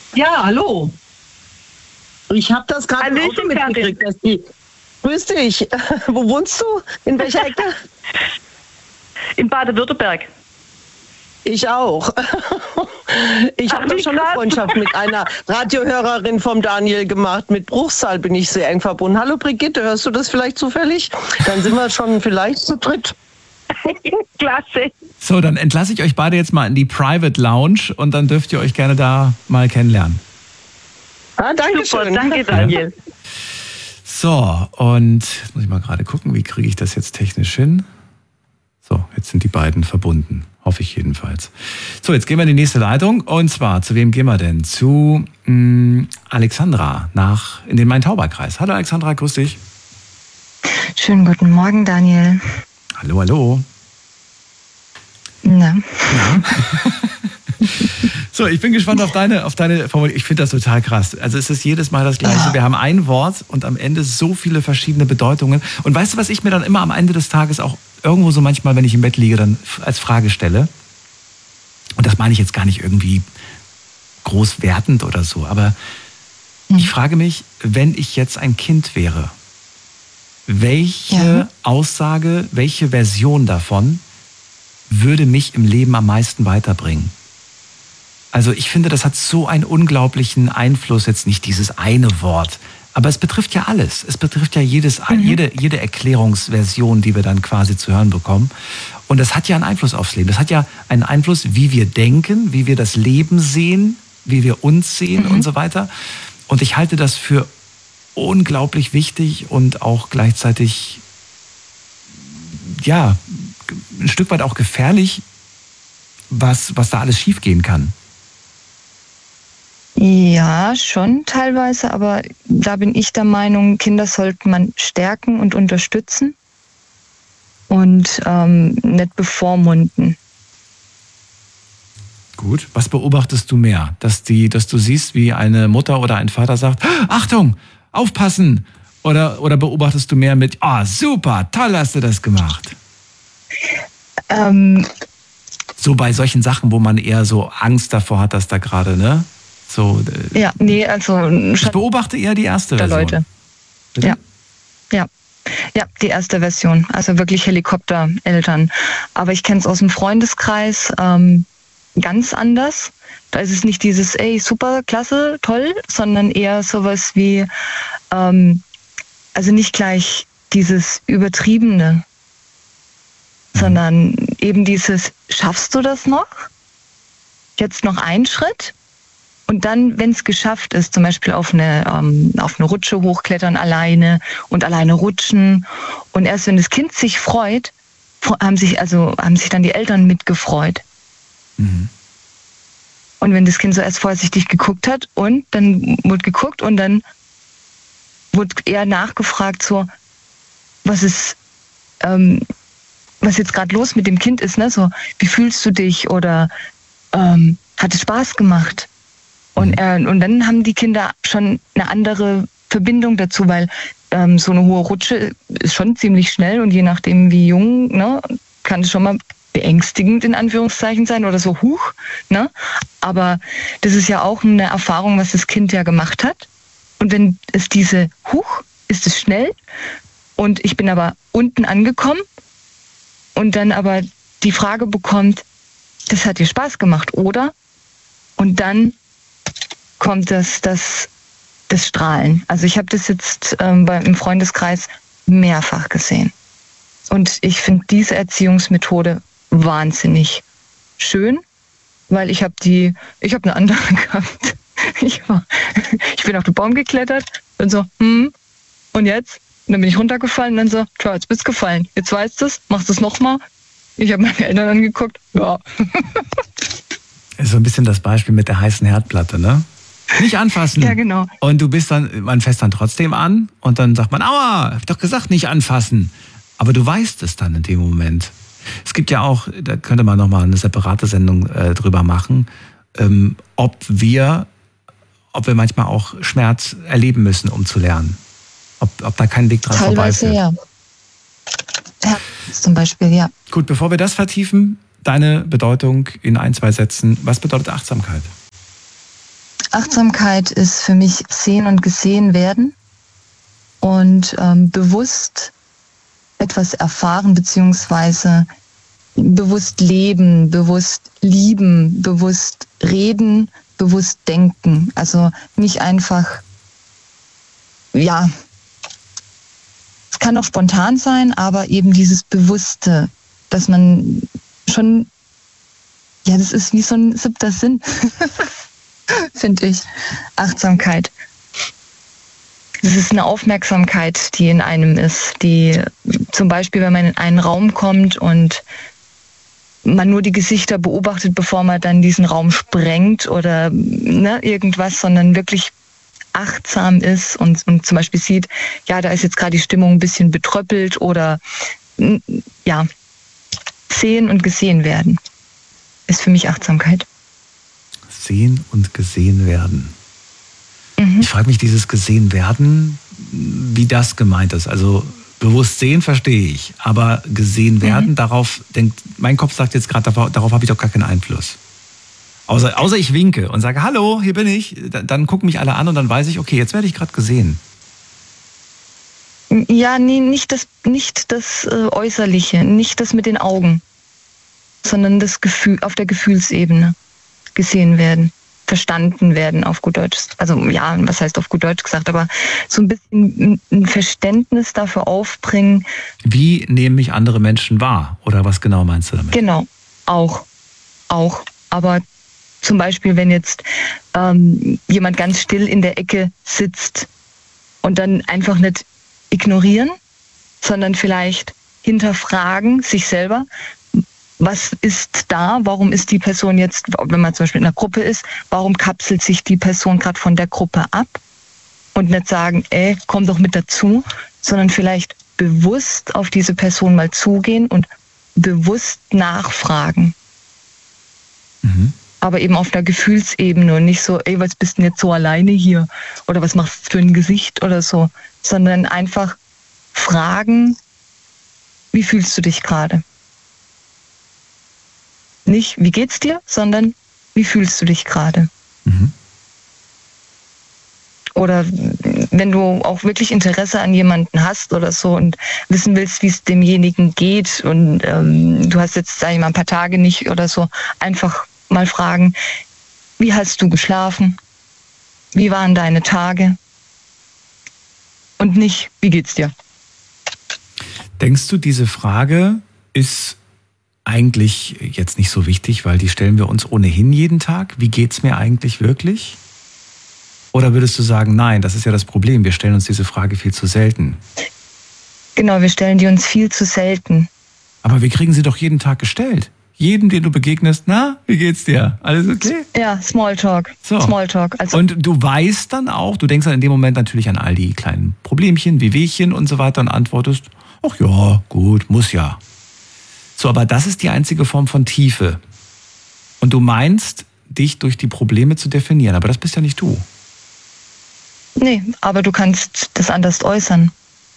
Ja, hallo. Ich habe das gerade im Auto mitgekriegt, dass die... Grüß dich. Wo wohnst du? In welcher Ecke? In Baden-Württemberg. Ich auch. Ich habe doch schon eine Freundschaft mit einer Radiohörerin vom Daniel gemacht. Mit Bruchsal bin ich sehr eng verbunden. Hallo Brigitte, hörst du das vielleicht zufällig? Dann sind wir schon vielleicht zu dritt. Klasse. So, dann entlasse ich euch beide jetzt mal in die Private Lounge und dann dürft ihr euch gerne da mal kennenlernen. Ah, danke schön. Danke, Daniel. Ja. So, und jetzt muss ich mal gerade gucken, wie kriege ich das jetzt technisch hin? So, jetzt sind die beiden verbunden. Hoffe ich jedenfalls. So, jetzt gehen wir in die nächste Leitung. Und zwar, zu wem gehen wir denn? Zu Alexandra in den Main-Tauber-Kreis. Hallo Alexandra, grüß dich. Schönen guten Morgen, Daniel. Hallo, hallo. Na. Ja. So, ich bin gespannt auf deine Formulierung. Ich finde das total krass. Also es ist jedes Mal das Gleiche. Ja. Wir haben ein Wort und am Ende so viele verschiedene Bedeutungen. Und weißt du, was ich mir dann immer am Ende des Tages auch irgendwo so manchmal, wenn ich im Bett liege, dann als Frage stelle? Und das meine ich jetzt gar nicht irgendwie groß wertend oder so, aber ich frage mich, wenn ich jetzt ein Kind wäre, welche Aussage, welche Version davon würde mich im Leben am meisten weiterbringen? Also ich finde, das hat so einen unglaublichen Einfluss, jetzt nicht dieses eine Wort, aber es betrifft ja alles. Es betrifft ja jede Erklärungsversion, die wir dann quasi zu hören bekommen. Und das hat ja einen Einfluss aufs Leben. Das hat ja einen Einfluss, wie wir denken, wie wir das Leben sehen, wie wir uns sehen und so weiter. Und ich halte das für unglaublich wichtig und auch gleichzeitig, ja, ein Stück weit auch gefährlich, was da alles schiefgehen kann. Ja, schon teilweise, aber da bin ich der Meinung, Kinder sollte man stärken und unterstützen und nicht bevormunden. Gut. Was beobachtest du mehr? Dass du siehst, wie eine Mutter oder ein Vater sagt, Achtung, aufpassen! Oder beobachtest du mehr mit, super, toll hast du das gemacht? So bei solchen Sachen, wo man eher so Angst davor hat, dass da gerade, ne? So, ja, nee, also... Ich beobachte eher die erste Version. Leute. Bitte? Ja, die erste Version. Also wirklich Helikoptereltern. Aber ich kenne es aus dem Freundeskreis ganz anders. Da ist es nicht dieses, ey, super, klasse, toll, sondern eher sowas wie, also nicht gleich dieses Übertriebene, sondern eben dieses, schaffst du das noch? Jetzt noch einen Schritt? Und dann, wenn es geschafft ist, zum Beispiel auf eine Rutsche hochklettern alleine und alleine rutschen. Und erst wenn das Kind sich freut, haben sich dann die Eltern mitgefreut. Mhm. Und wenn das Kind so erst vorsichtig geguckt hat und dann wurde geguckt und dann wurde eher nachgefragt, so, was jetzt gerade los mit dem Kind ist, ne? So, wie fühlst du dich oder hat es Spaß gemacht? Und dann haben die Kinder schon eine andere Verbindung dazu, weil so eine hohe Rutsche ist schon ziemlich schnell und je nachdem wie jung, ne, kann es schon mal beängstigend in Anführungszeichen sein oder so ne? Aber das ist ja auch eine Erfahrung, was das Kind ja gemacht hat. Und wenn es ist es schnell und ich bin aber unten angekommen und dann aber die Frage bekommt, das hat dir Spaß gemacht, oder? Und dann kommt das Strahlen. Also ich habe das jetzt im Freundeskreis mehrfach gesehen. Und ich finde diese Erziehungsmethode wahnsinnig schön, weil ich habe eine andere gehabt. Ich bin auf den Baum geklettert und so, und jetzt? Und dann bin ich runtergefallen und dann so, klar, jetzt bist du gefallen. Jetzt weißt du es, machst du es nochmal. Ich habe meine Eltern angeguckt, ja. Ist so ein bisschen das Beispiel mit der heißen Herdplatte, ne? Nicht anfassen. Ja, genau. Und man fasst dann trotzdem an und dann sagt man, aua, hab doch gesagt, nicht anfassen. Aber du weißt es dann in dem Moment. Es gibt ja auch, da könnte man nochmal eine separate Sendung drüber machen, ob wir manchmal auch Schmerz erleben müssen, um zu lernen. Ob da kein Weg dran vorbeiführt. Teilweise, ja. Ja, zum Beispiel, ja. Gut, bevor wir das vertiefen, deine Bedeutung in 1, 2 Sätzen. Was bedeutet Achtsamkeit? Achtsamkeit ist für mich sehen und gesehen werden und bewusst etwas erfahren beziehungsweise bewusst leben, bewusst lieben, bewusst reden, bewusst denken. Also nicht einfach, ja, es kann auch spontan sein, aber eben dieses Bewusste, dass man schon, ja, das ist wie so ein 7. Sinn, finde ich, Achtsamkeit. Das ist eine Aufmerksamkeit, die in einem ist, die zum Beispiel, wenn man in einen Raum kommt und man nur die Gesichter beobachtet, bevor man dann diesen Raum sprengt oder irgendwas, sondern wirklich achtsam ist und zum Beispiel sieht, ja, da ist jetzt gerade die Stimmung ein bisschen betröppelt oder ja, sehen und gesehen werden ist für mich Achtsamkeit. Sehen und gesehen werden. Ich frage mich, dieses gesehen werden, wie das gemeint ist. Also bewusst sehen verstehe ich, aber gesehen werden, darauf denkt, mein Kopf sagt jetzt gerade, darauf habe ich doch gar keinen Einfluss. Außer ich winke und sage, hallo, hier bin ich, dann gucken mich alle an und dann weiß ich, okay, jetzt werde ich gerade gesehen. Ja, nee, nicht das Äußerliche, nicht das mit den Augen, sondern das Gefühl, auf der Gefühlsebene gesehen werden, verstanden werden auf gut Deutsch. Also ja, was heißt auf gut Deutsch gesagt, aber so ein bisschen ein Verständnis dafür aufbringen. Wie nehmen mich andere Menschen wahr? Oder was genau meinst du damit? Genau, auch. Aber zum Beispiel, wenn jetzt jemand ganz still in der Ecke sitzt und dann einfach nicht ignorieren, sondern vielleicht hinterfragen sich selber, was ist da, warum ist die Person jetzt, wenn man zum Beispiel in einer Gruppe ist, warum kapselt sich die Person gerade von der Gruppe ab und nicht sagen, komm doch mit dazu, sondern vielleicht bewusst auf diese Person mal zugehen und bewusst nachfragen. Aber eben auf der Gefühlsebene und nicht so, was bist denn jetzt so alleine hier oder was machst du für ein Gesicht oder so, sondern einfach fragen, wie fühlst du dich gerade? Nicht, wie geht's dir, sondern wie fühlst du dich gerade? Oder wenn du auch wirklich Interesse an jemanden hast oder so und wissen willst, wie es demjenigen geht und du hast jetzt, sag ich mal, ein paar Tage nicht oder so, einfach mal fragen, wie hast du geschlafen? Wie waren deine Tage? Und nicht, wie geht's dir? Denkst du, diese Frage ist eigentlich jetzt nicht so wichtig, weil die stellen wir uns ohnehin jeden Tag? Wie geht's mir eigentlich wirklich? Oder würdest du sagen, nein, das ist ja das Problem, wir stellen uns diese Frage viel zu selten? Genau, wir stellen die uns viel zu selten. Aber wir kriegen sie doch jeden Tag gestellt. Jedem, den du begegnest, na, wie geht's dir? Alles okay? Ja, Smalltalk. So. Smalltalk. Also und du weißt dann auch, du denkst dann in dem Moment natürlich an all die kleinen Problemchen, Wehwehchen und so weiter und antwortest, ach ja, gut, muss ja. So, aber das ist die einzige Form von Tiefe. Und du meinst, dich durch die Probleme zu definieren, aber das bist ja nicht du. Nee, aber du kannst das anders äußern.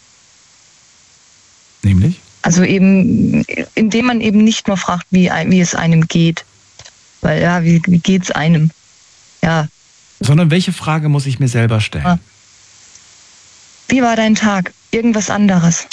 Nämlich? Also eben, indem man eben nicht nur fragt, wie es einem geht. Weil ja, wie geht's einem? Ja. Sondern welche Frage muss ich mir selber stellen? Ja. Wie war dein Tag? Irgendwas anderes.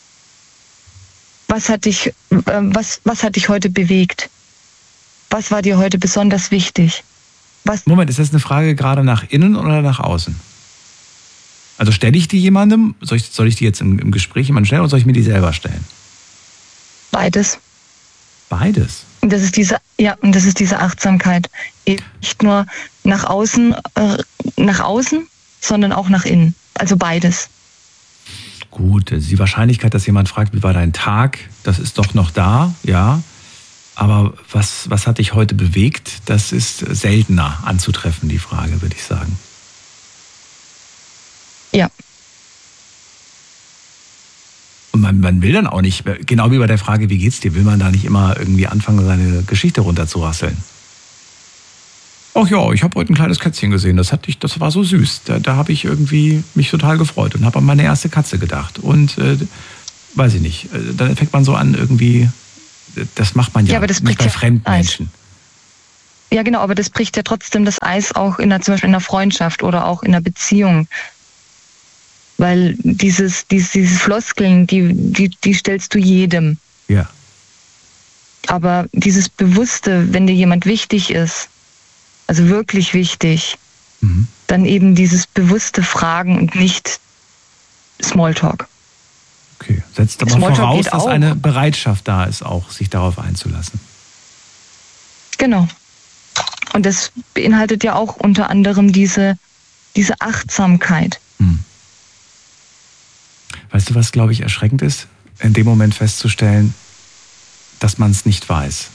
Was hat dich heute bewegt? Was war dir heute besonders wichtig? Moment, ist das eine Frage gerade nach innen oder nach außen? Also stelle ich die jemandem, soll ich die jetzt im Gespräch jemandem stellen oder soll ich mir die selber stellen? Beides. Beides? Und das ist diese Achtsamkeit. Nicht nur nach außen, sondern auch nach innen. Also beides. Gut, die Wahrscheinlichkeit, dass jemand fragt, wie war dein Tag, das ist doch noch da, ja. Aber was hat dich heute bewegt, das ist seltener anzutreffen, die Frage, würde ich sagen. Ja. Und man will dann auch nicht, genau wie bei der Frage, wie geht's dir, will man da nicht immer irgendwie anfangen, seine Geschichte runterzurasseln. Ach ja, ich habe heute ein kleines Kätzchen gesehen, das war so süß. Da habe ich irgendwie mich total gefreut und habe an meine erste Katze gedacht. Und weiß ich nicht, dann fängt man so an irgendwie, das macht man ja, aber das nicht bei fremden Menschen. Ja, genau, aber das bricht ja trotzdem das Eis auch zum Beispiel in einer Freundschaft oder auch in einer Beziehung. Weil diese Floskeln, die stellst du jedem. Ja. Aber dieses Bewusste, wenn dir jemand wichtig ist, also wirklich wichtig, dann eben dieses bewusste Fragen und nicht Smalltalk. Okay, setzt aber Smalltalk voraus, geht dass auch. eine Bereitschaft da ist, auch sich darauf einzulassen. Genau. Und das beinhaltet ja auch unter anderem diese Achtsamkeit. Weißt du, was, glaube ich, erschreckend ist? In dem Moment festzustellen, dass man es nicht weiß.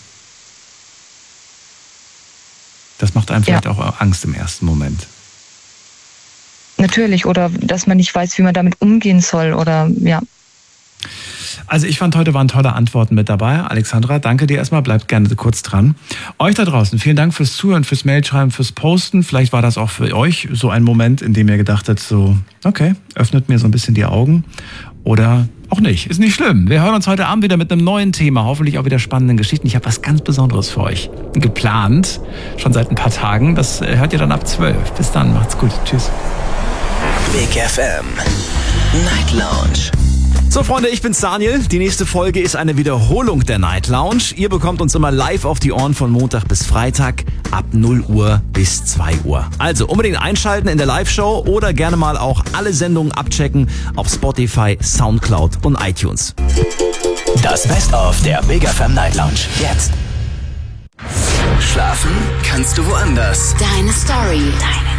Das macht einem vielleicht auch Angst im ersten Moment. Natürlich, oder dass man nicht weiß, wie man damit umgehen soll, oder ja. Also ich fand, heute waren tolle Antworten mit dabei. Alexandra, danke dir erstmal, bleibt gerne kurz dran. Euch da draußen, vielen Dank fürs Zuhören, fürs Mailschreiben, fürs Posten. Vielleicht war das auch für euch so ein Moment, in dem ihr gedacht habt, so, okay, öffnet mir so ein bisschen die Augen. Oder auch nicht, ist nicht schlimm. Wir hören uns heute Abend wieder mit einem neuen Thema, hoffentlich auch wieder spannenden Geschichten. Ich habe was ganz Besonderes für euch geplant, schon seit ein paar Tagen. Das hört ihr dann ab 12. Bis dann, macht's gut, tschüss. Big FM Night Lounge. So Freunde, ich bin's Daniel. Die nächste Folge ist eine Wiederholung der Night Lounge. Ihr bekommt uns immer live auf die Ohren von Montag bis Freitag ab 0 Uhr bis 2 Uhr. Also unbedingt einschalten in der Live-Show oder gerne mal auch alle Sendungen abchecken auf Spotify, Soundcloud und iTunes. Das Best-of der Big FM Night Lounge. Jetzt. Schlafen kannst du woanders. Deine Story.